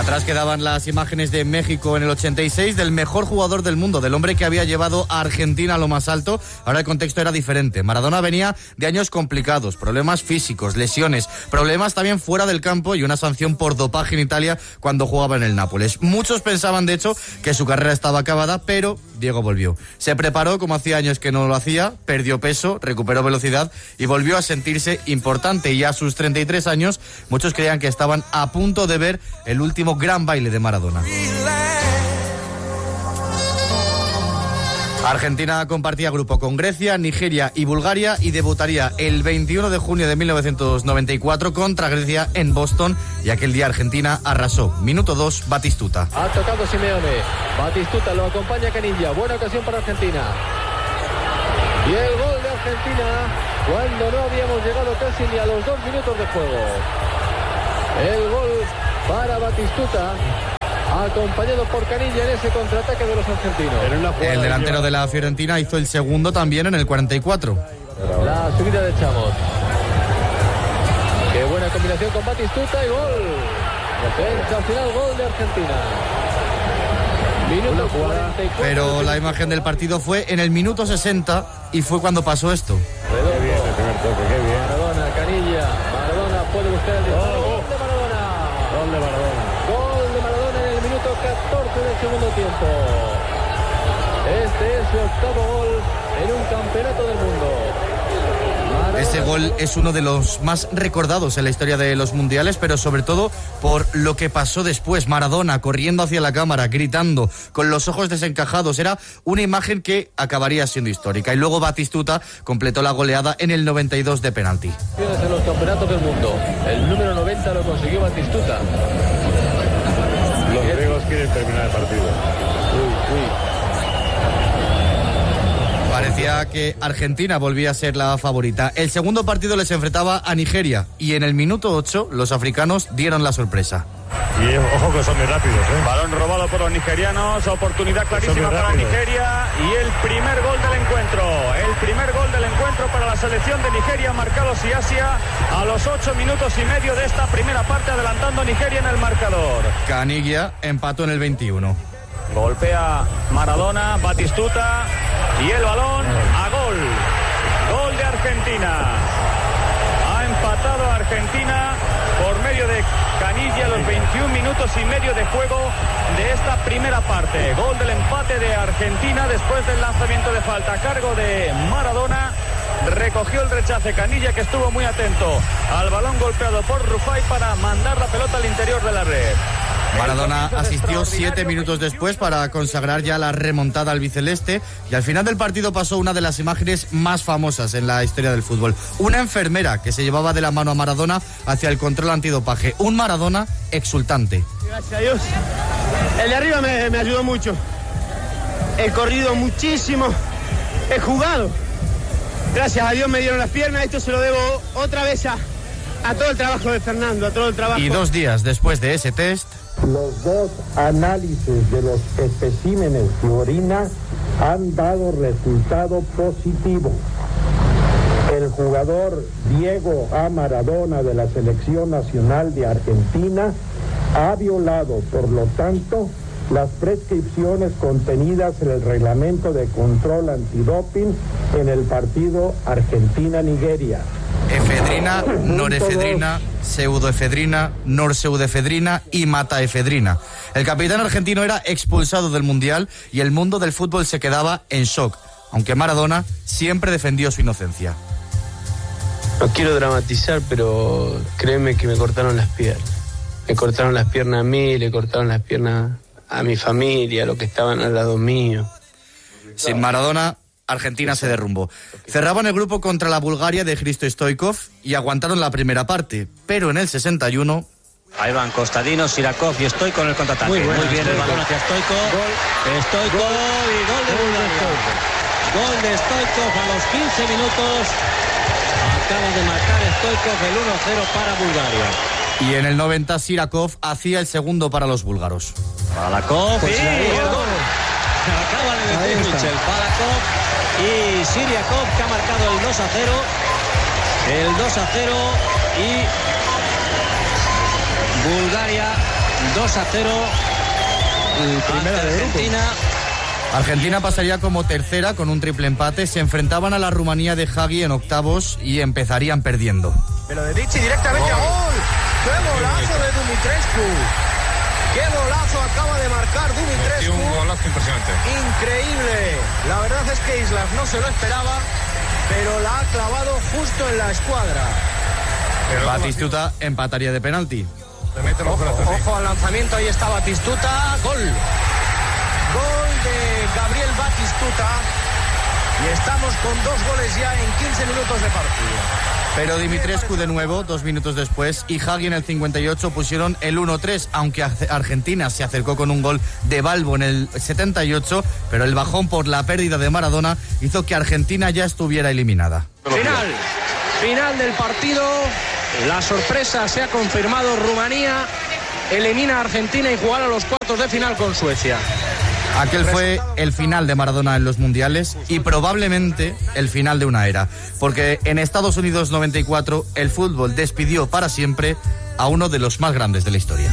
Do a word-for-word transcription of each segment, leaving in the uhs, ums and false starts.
Atrás quedaban las imágenes de México en el ochenta y seis, del mejor jugador del mundo, del hombre que había llevado a Argentina a lo más alto. Ahora el contexto era diferente. Maradona venía de años complicados, problemas físicos, lesiones, problemas también fuera del campo y una sanción por dopaje en Italia cuando jugaba en el Nápoles. Muchos pensaban, de hecho, que su carrera estaba acabada, pero Diego volvió. Se preparó como hacía años que no lo hacía, perdió peso, recuperó velocidad y volvió a sentirse importante. Y a sus treinta y tres años, muchos creían que estaban a punto de ver el último gran baile de Maradona. Argentina compartía grupo con Grecia, Nigeria y Bulgaria y debutaría el veintiuno de junio de mil novecientos noventa y cuatro contra Grecia en Boston, y aquel día Argentina arrasó. Minuto dos, Batistuta. Ha tocado Simeone, Batistuta, lo acompaña Canilla, buena ocasión para Argentina. Y el gol de Argentina cuando no habíamos llegado casi ni a los dos minutos de juego. El gol para Batistuta, acompañado por Canilla en ese contraataque de los argentinos. El delantero de la Fiorentina hizo el segundo también en el cuarenta y cuatro. La subida de Chamos. Qué buena combinación con Batistuta y gol. Sensacional gol de Argentina. Minuto cuarenta y cuatro. Pero la imagen del partido fue en el minuto sesenta y fue cuando pasó esto. Qué bien el primer toque, qué bien. Maradona, Canilla. Maradona puede buscar el disparo. Oh, oh. Gol de Maradona. Gol de Maradona. Gol de Maradona en el minuto catorce del segundo tiempo. Este es su octavo gol en un campeonato del mundo. Maradona. Ese gol es uno de los más recordados en la historia de los mundiales, pero sobre todo por lo que pasó después. Maradona corriendo hacia la cámara, gritando, con los ojos desencajados. Era una imagen que acabaría siendo histórica. Y luego Batistuta completó la goleada en el noventa y dos de penalti. En los campeonatos del mundo, el número noventa lo consiguió Batistuta. Los griegos quieren terminar el partido. Uy, uy. Parecía que Argentina volvía a ser la favorita. El segundo partido les enfrentaba a Nigeria y en el minuto ocho los africanos dieron la sorpresa. Y ojo que son muy rápidos, ¿eh? Balón robado por los nigerianos, oportunidad clarísima para Nigeria y el primer gol del encuentro. El primer gol del encuentro para la selección de Nigeria, marcado Siasia a los ocho minutos y medio de esta primera parte, adelantando Nigeria en el marcador. Caniggia empató en el veintiuno. Golpea Maradona, Batistuta y el balón a gol. Gol de Argentina. Ha empatado Argentina por medio de Caniggia a los veintiún minutos y medio de juego de esta primera parte. Gol del empate de Argentina después del lanzamiento de falta a cargo de Maradona. Recogió el rechace Caniggia, que estuvo muy atento al balón golpeado por Rufai para mandar la pelota al interior de la red. Maradona asistió siete minutos después para consagrar ya la remontada albiceleste, y al final del partido pasó una de las imágenes más famosas en la historia del fútbol. Una enfermera que se llevaba de la mano a Maradona hacia el control antidopaje. Un Maradona exultante. Gracias a Dios. El de arriba me, me ayudó mucho. He corrido muchísimo. He jugado. Gracias a Dios me dieron las piernas. Esto se lo debo otra vez a, a todo el trabajo de Fernando, a todo el trabajo. Y dos días después de ese test, los dos análisis de los especímenes de orina han dado resultado positivo. El jugador Diego A. Maradona de la Selección Nacional de Argentina ha violado, por lo tanto, las prescripciones contenidas en el reglamento de control antidoping en el partido Argentina-Nigeria. efedrina, norefedrina, pseudoefedrina, norpseudoefedrina y mataefedrina. El capitán argentino era expulsado del Mundial y el mundo del fútbol se quedaba en shock, aunque Maradona siempre defendió su inocencia. No quiero dramatizar, pero créeme que me cortaron las piernas. Me cortaron las piernas a mí, le cortaron las piernas a mi familia, a los que estaban al lado mío. Sin Maradona, Argentina se derrumbó. Cerraban el grupo contra la Bulgaria de Hristo Stoichkov y aguantaron la primera parte, pero en el sesenta y uno... Ahí van Costadino, Sirakov y Stoichkov con el contraataque. Muy, bueno, Muy bien el balón hacia Stoichkov. Stoichkov y gol de Bulgaria. Gol de Stoichkov a los quince minutos. Acaba de marcar Stoichkov el uno cero para Bulgaria. Y en el noventa Sirakov hacía el segundo para los búlgaros. Balakov pues y el gol. Acaba de meter Michel Balakov y Sirakov, que ha marcado el dos a cero. El dos a cero y Bulgaria dos a cero ante Argentina. Argentina pasaría como tercera con un triple empate. Se enfrentaban a la Rumanía de Hagi en octavos y empezarían perdiendo. Pero de Dichi directamente a gol. ¡Qué golazo de Dumitrescu! ¡Qué golazo acaba de marcar Dumitrescu! Un golazo impresionante. Increíble. La verdad es que Islas no se lo esperaba, pero la ha clavado justo en la escuadra. Pero Batistuta empataría de penalti. Ojo, ojo al lanzamiento, ahí está Batistuta. Gol. Gol de Gabriel Batistuta. Y estamos con dos goles ya en quince minutos de partido. Pero Dimitrescu de nuevo, dos minutos después, y Hagi en el cincuenta y ocho pusieron el uno tres, aunque Argentina se acercó con un gol de Balbo en el setenta y ocho, pero el bajón por la pérdida de Maradona hizo que Argentina ya estuviera eliminada. Final, final del partido, la sorpresa se ha confirmado, Rumanía elimina a Argentina y jugará los cuartos de final con Suecia. Aquel fue el final de Maradona en los mundiales y probablemente el final de una era, porque en Estados Unidos noventa y cuatro el fútbol despidió para siempre a uno de los más grandes de la historia.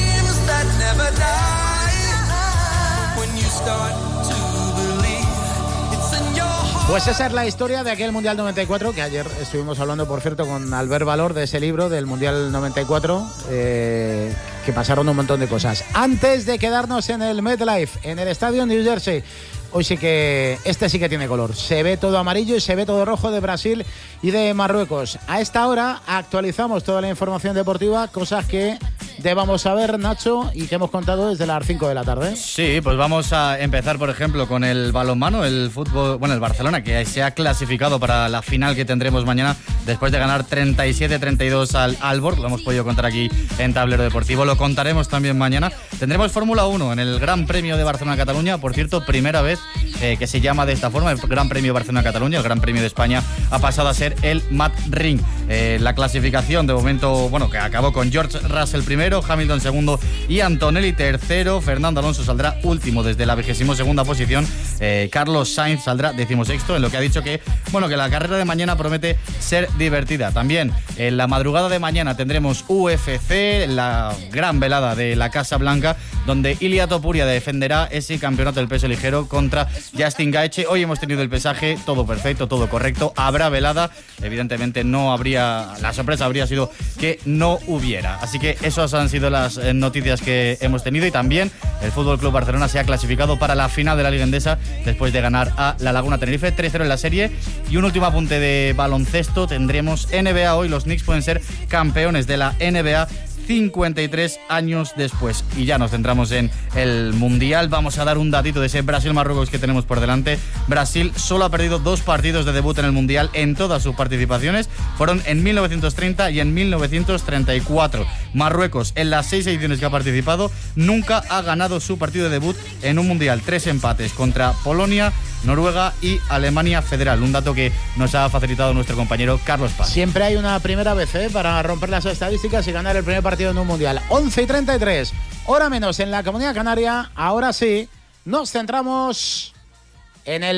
Pues esa es la historia de aquel Mundial noventa y cuatro, que ayer estuvimos hablando, por cierto, con Albert Valor de ese libro del Mundial noventa y cuatro, eh, que pasaron un montón de cosas. Antes de quedarnos en el MetLife, en el estadio New Jersey, hoy sí que, este sí que tiene color. Se ve todo amarillo y se ve todo rojo de Brasil y de Marruecos. A esta hora actualizamos toda la información deportiva, cosas que debamos saber, Nacho, y que hemos contado desde las cinco de la tarde. Sí, pues vamos a empezar, por ejemplo, con el balonmano, el fútbol, bueno, el Barcelona, que se ha clasificado para la final que tendremos mañana después de ganar treinta y siete a treinta y dos al Aalborg. Lo hemos podido contar aquí en Tablero Deportivo, lo contaremos también mañana. Tendremos Fórmula uno en el Gran Premio de Barcelona-Cataluña, por cierto, primera vez eh, que se llama de esta forma, el Gran Premio Barcelona-Cataluña. El Gran Premio de España ha pasado a ser el Mat Ring. Eh, la clasificación de momento, bueno, que acabó con George Russell primero, Hamilton segundo y Antonelli tercero. Fernando Alonso saldrá último desde la vigésimo segunda posición. Eh, Carlos Sainz saldrá decimosexto, en lo que ha dicho que, bueno, que la carrera de mañana promete ser divertida. También en la madrugada de mañana tendremos U F C, la gran velada de la Casa Blanca, donde Ilia Topuria defenderá ese campeonato del peso ligero contra Justin Gaethje. Hoy hemos tenido el pesaje, todo perfecto, todo correcto. Habrá velada, evidentemente no habría, la sorpresa habría sido que no hubiera. Así que esas han sido las noticias que hemos tenido, y también el F C Barcelona se ha clasificado para la final de la Liga Endesa después de ganar a la Laguna Tenerife tres cero en la serie. Y un último apunte de baloncesto, tendremos N B A hoy. Los Knicks pueden ser campeones de la N B A cincuenta y tres años después. Y ya nos centramos en el Mundial. Vamos a dar un datito de ese Brasil-Marruecos que tenemos por delante. Brasil solo ha perdido dos partidos de debut en el Mundial en todas sus participaciones. Fueron en mil novecientos treinta y en mil novecientos treinta y cuatro. Marruecos, en las seis ediciones que ha participado, nunca ha ganado su partido de debut en un Mundial. Tres empates contra Polonia, Noruega y Alemania Federal. Un dato que nos ha facilitado nuestro compañero Carlos Paz. Siempre hay una primera vez, ¿eh?, para romper las estadísticas y ganar el primer partido en un Mundial. once y treinta y tres, hora menos en la Comunidad Canaria. Ahora sí, nos centramos en el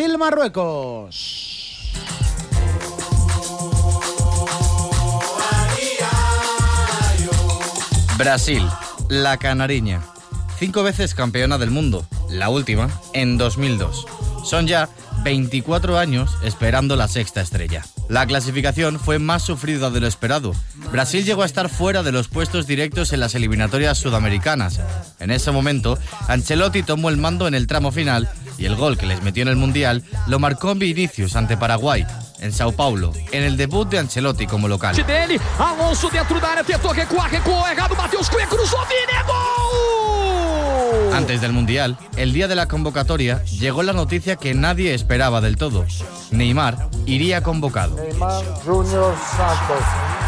Brasil-Marruecos. Brasil, la canariña, cinco veces campeona del mundo, la última en dos mil dos. Son ya veinticuatro años esperando la sexta estrella. La clasificación fue más sufrida de lo esperado. Brasil llegó a estar fuera de los puestos directos en las eliminatorias sudamericanas. En ese momento, Ancelotti tomó el mando en el tramo final y el gol que les metió en el Mundial lo marcó Vinicius ante Paraguay, en Sao Paulo, en el debut de Ancelotti como local. Alonso dentro da área, tentou recuar, recuou errado, Matheus Cunha cruzó, Vini, gol! Antes del Mundial, el día de la convocatoria, llegó la noticia que nadie esperaba del todo. Neymar iría convocado. Neymar Junior Santos.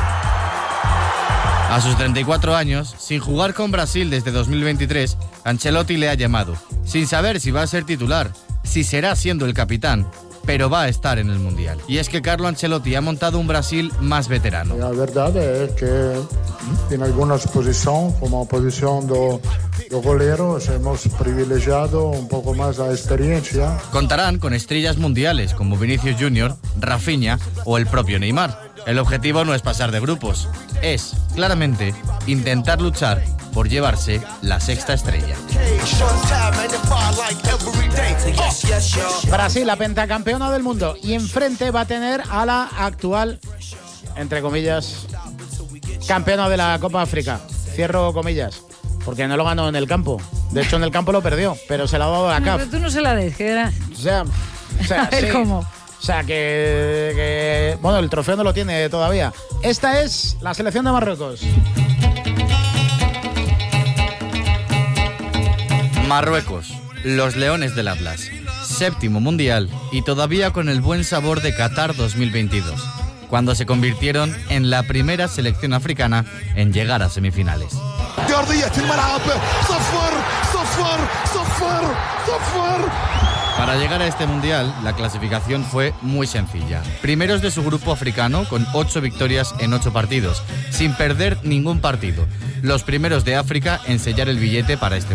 A sus treinta y cuatro años, sin jugar con Brasil desde dos mil veintitrés, Ancelotti le ha llamado, sin saber si va a ser titular, si será siendo el capitán, pero va a estar en el Mundial. Y es que Carlo Ancelotti ha montado un Brasil más veterano. La verdad es que en algunas posiciones, como posición de, de goleros, hemos privilegiado un poco más la experiencia. Contarán con estrellas mundiales como Vinicius Junior, Rafinha o el propio Neymar. El objetivo no es pasar de grupos, es, claramente, intentar luchar por llevarse la sexta estrella. Brasil, la pentacampeona del mundo, y enfrente va a tener a la actual, entre comillas, campeona de la Copa África. Cierro comillas, porque no lo ganó en el campo. De hecho, en el campo lo perdió, pero se la ha dado a la C A F. Pero tú no se la des, que era... O sea, o sea a ver sí. cómo. O sea, que, que... Bueno, el trofeo no lo tiene todavía. Esta es la selección de Marruecos. Marruecos, los Leones del Atlas. Séptimo mundial y todavía con el buen sabor de Qatar dos mil veintidós, cuando se convirtieron en la primera selección africana en llegar a semifinales. Para llegar a este mundial, la clasificación fue muy sencilla. Primeros de su grupo africano con ocho victorias en ocho partidos, sin perder ningún partido. Los primeros de África en sellar el billete para este